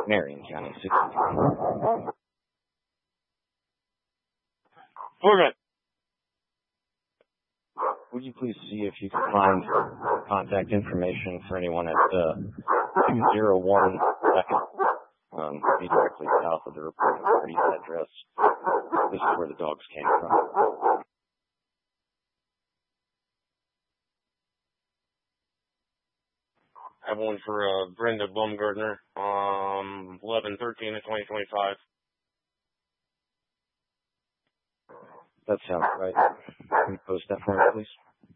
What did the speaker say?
Marion County, 63. Forget. Would you please see if you can find contact information for anyone at 201 2nd? Be directly south of the reporting party's address. This is where the dogs came from. I have one for Brenda Baumgartner, 11/13 of 2025. That sounds right. Can you post that for me, please?